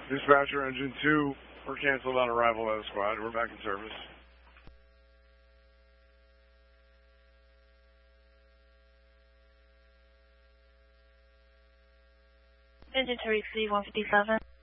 Dispatcher, engine 2, we're canceled on arrival of the squad. We're back in service. Engine to receive 157.